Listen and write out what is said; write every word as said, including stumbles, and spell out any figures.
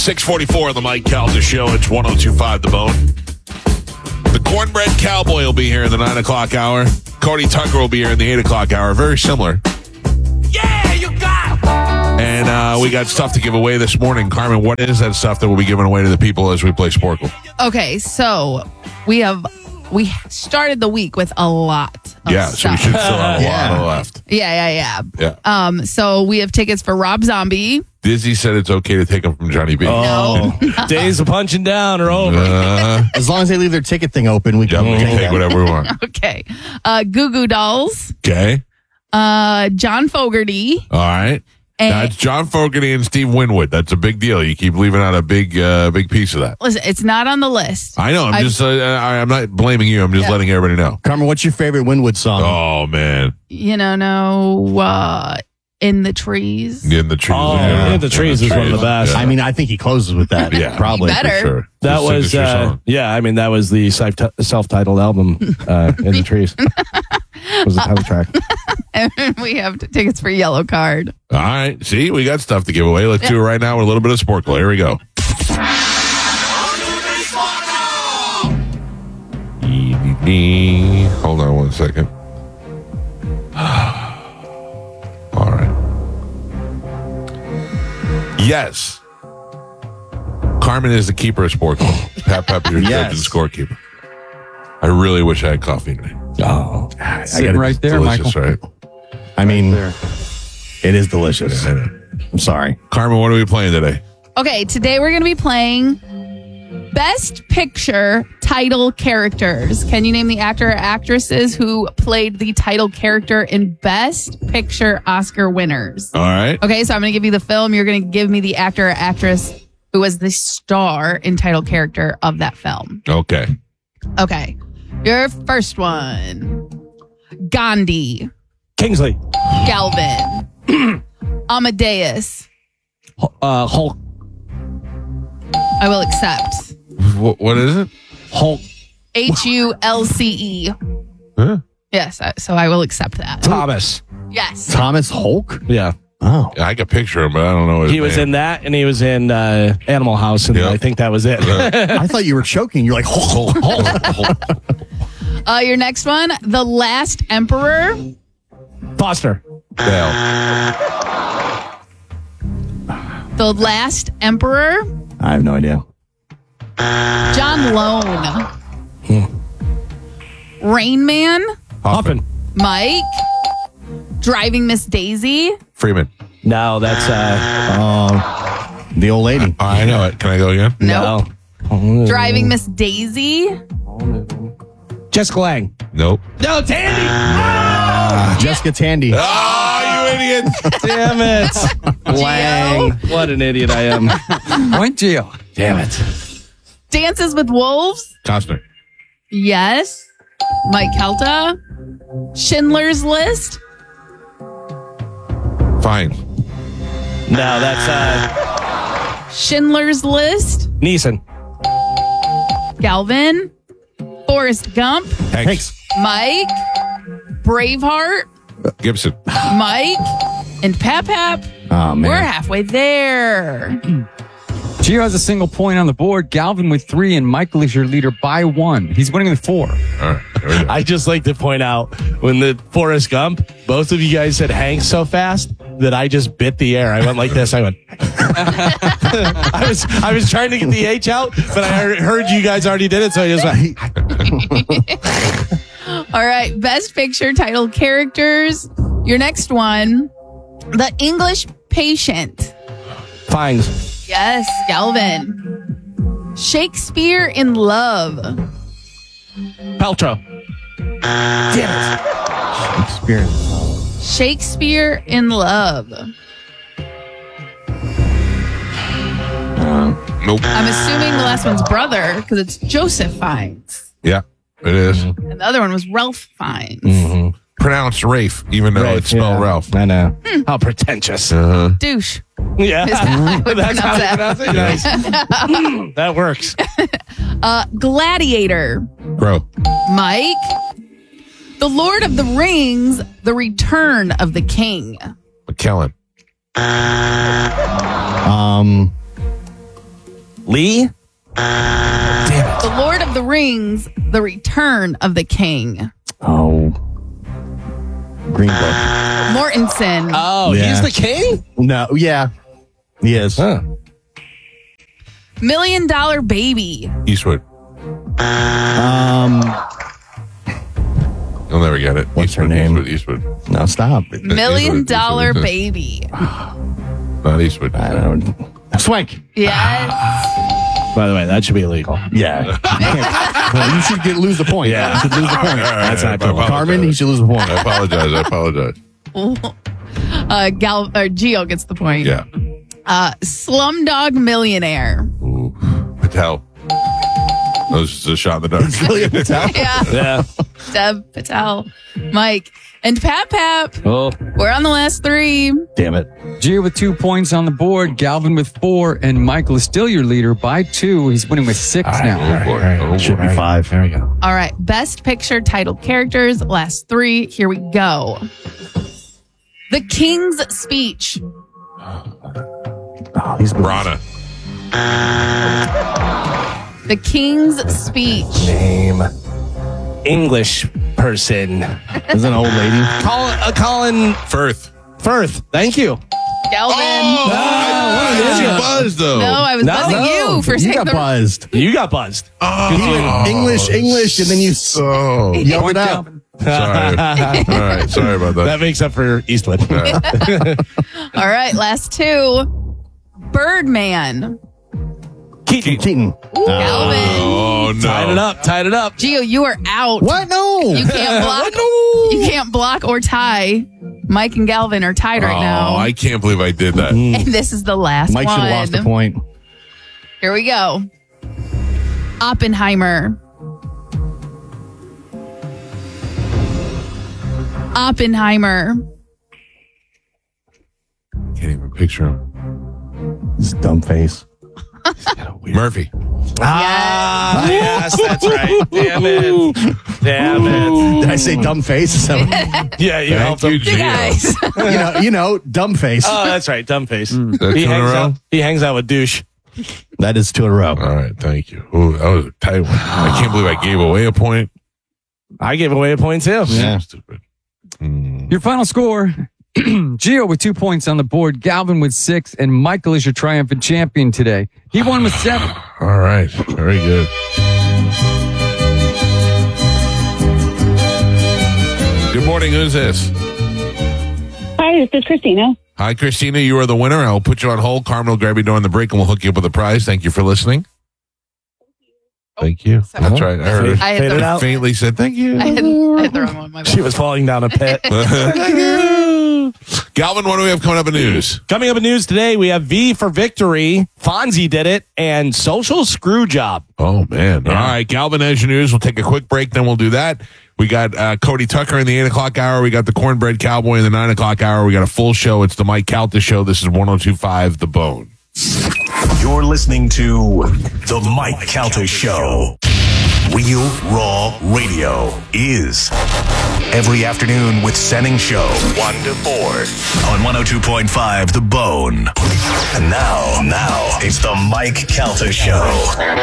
six forty-four on the Mike Calta Show. It's one oh two point five The Bone. The Cornbread Cowboy will be here in the nine o'clock hour. Cody Tucker will be here in the eight o'clock hour. Very similar. Yeah, you got it. And uh, we got stuff to give away this morning. Carmen, what is that stuff that we'll be giving away to the people as we play Sporkle? Okay, so we have we started the week with a lot of Yeah, so stuff. we should still have a yeah. lot left. Yeah, yeah, Yeah. yeah. Um, so we have tickets for Rob Zombie. Dizzy said it's okay to take them from Johnny B. Oh, No. days of punching down are over. Uh, As long as they leave their ticket thing open, we yeah, can we can take that. whatever we want. Okay. Uh, Goo Goo Dolls. Okay. Uh, John Fogerty. All right. And That's John Fogerty and Steve Winwood. That's a big deal. You keep leaving out a big, uh, big piece of that. listen, it's not on the list. I know. I'm I- just. Uh, I, I'm not blaming you. I'm just Yeah. letting everybody know. Carmen, what's your favorite Winwood song? Oh man, You know, no, uh, In the Trees. in the trees. Oh, yeah. In the Trees is one of the best. Yeah. I mean, I think he closes with that. Yeah. Probably. He better. For sure. That His was, signature uh, song. yeah, I mean, that was the self- self-titled album, uh, In the Trees. Was the title track. And we have t- tickets for Yellow Card. All right. See, we got stuff to give away. Let's do it right now with a little bit of Sporkle. Here we go. Hold on one second. All right. Yes. Carmen is the keeper of Sporkle. Pat Pep, your Yes. judge and scorekeeper. I really wish I had coffee today. Oh, I Sitting gotta- right there, Delicious, Michael. right? I mean, There. it is delicious. I'm sorry. Carmen, what are we playing today? Okay, today we're going to be playing Best Picture Title Characters. Can you name the actor or actresses who played the title character in Best Picture Oscar winners? All right. Okay, so I'm going to give you the film. You're going to give me the actor or actress who was the star and title character of that film. Okay. Okay, your first one Gandhi, Kingsley. Galvin, Amadeus. Uh, Hulk. I will accept. What, what is it? Hulk. H U L C E. Huh? Yes, I- so I will accept that. Thomas. Yes. Thomas Hulk? Yeah. Oh. Yeah, I can picture him, but I don't know his He was name. in that, and he was in uh, Animal House, and Yeah. I think that was it. I thought you were choking. You're like, Hulk, Hulk. Uh, your next one, The Last Emperor. Foster. Dale. The Last Emperor. I have no idea. John Lone. Rain Man. Hoffman. Mike. Driving Miss Daisy. Freeman. No, that's uh, Uh, the old lady. Oh, I know it. Can I go again? Nope. no. Driving Miss Daisy. Jessica Lange. Nope. No, Tandy. Uh, Jessica Tandy. Oh, you idiot. Damn it. Lang. What an idiot I am. Point Gio. Damn it. Dances with Wolves. Costner. Yes. Mike Kelta. Schindler's List. Fine. No, that's uh, Schindler's List. Neeson. Galvin. Forrest Gump. Hanks. Mike. Braveheart. Gibson. Mike. And Pap Pap. Oh, man. We're halfway there. Gio has a single point on the board. Galvin with three, and Michael is your leader by one. He's winning with four. All right. There we go. I just like to point out when the Forrest Gump, both of you guys said Hank so fast that I just bit the air. I went like this. I went. I was I was trying to get the H out, but I heard, heard you guys already did it, so I just went. All right. Best Picture title characters. Your next one. The English Patient. Fines. Yes, Galvin. Shakespeare in Love. Paltrow. Experience. Shakespeare in Love. Nope. I'm assuming the last one's brother because it's Joseph Fiennes. Yeah, it is. And the other one was Ralph Fiennes. Mm-hmm. Pronounced Rafe, even though Rafe, it's spelled yeah. Ralph. I know. How pretentious. Uh-huh. Douche. Yeah. Is how I would That's how pronounce you that. pronounce it. Nice. That works. Uh, Gladiator. Crow. Mike. The Lord of the Rings. The Return of the King. McKellen. Um, Lee? The Lord of the Rings, The Return of the King. Oh. Green Book. Mortensen. Oh, Yeah. he's the king? No, yeah. He is. Huh. Million Dollar Baby. Eastwood. Um, You'll never get it. What's her Eastwood, name? Eastwood, Eastwood. no, stop. Million Eastwood, Dollar Eastwood. Baby. Not Eastwood. I don't know. Swank. Yes. By the way, that should be illegal. Yeah. Well, you should get lose the point. Yeah. You should lose the point. That's not I cool. apologize. Carmen, he should lose the point. I apologize. I apologize. Uh, Gal or Gio gets the point. Yeah. Uh, Slumdog Millionaire. Ooh. Patel. That was just a shot in the dark. Julia Patel. Yeah. Yeah. Deb Patel, Mike, and Pap Pap. Oh, We're on the last three. Damn it. Gio with two points on the board, Galvin with four, and Michael is still your leader by two. He's winning with six now. Oh, boy. Oh, Should boy. be five. There we go. All right. Best Picture titled characters. Last three. Here we go. The King's Speech. Oh, these movies. Rana. The King's Speech. Name. English person. Is it an old lady? Colin, uh, Colin Firth. Firth. Thank you. Galvin. Oh, I yeah. you buzzed, though. No, I was No, buzzing no. you for You saying got the buzzed. You got buzzed. He went English, English, and then you s- So. yelled Point, it out. Galvin. Sorry. All right. Sorry about that. That makes up for Eastwood. All right. Last two. Birdman. Keaton. Keaton. Galvin. Oh, no. Tied it up. Tied it up. Gio, you are out. What? No. You can't block. You can't block or tie. Mike and Galvin are tied right Oh, now. I can't believe I did that. and this is the last Mike should one. have lost the point. Here we go. Oppenheimer. Oppenheimer. Can't even picture him. This dumb face. Murphy. Ah, yes, that's right. Damn it. Damn it. Did I say dumb face? So, you Yeah, you Thank helped you, him. You guys. know, you know, dumb face. Oh, that's right. Dumb face. That He two in a hangs, row? out, he hangs out with douche. That is two in a row. All right. Thank you. Ooh, that was a tight one. I can't believe I gave away a point. I gave away a point too. Yeah. Stupid. Hmm. Your final score, Gio with two points on the board, Galvin with six, and Michael is your triumphant champion today. He won with seven. All right. Very good. Good morning. Who's this? Hi, this is Christina. Hi, Christina. You are the winner. I'll put you on hold. Carmen will grab you during the break and we'll hook you up with a prize. Thank you for listening. Thank you. sorry. That's right. I heard it. I had, Faded the, out. Faintly said thank you. I, had, I had the wrong one. My bad. She was falling down a pit. Thank you. Galvin, what do we have coming up in news? Coming up in news today, we have V for Victory. Fonzie did it, and Social Screw Job. Oh, man. All right. Galvin has your news. We'll take a quick break, then we'll do that. We got uh, Cody Tucker in the eight o'clock hour. We got the Cornbread Cowboy in the nine o'clock hour. We got a full show. It's the Mike Calta Show. This is one oh two point five The Bone. You're listening to The Mike Calta Show. Real Raw Radio is every afternoon with Senning Show, one to four on one oh two point five The Bone. And now, now, it's The Mike Calta Show.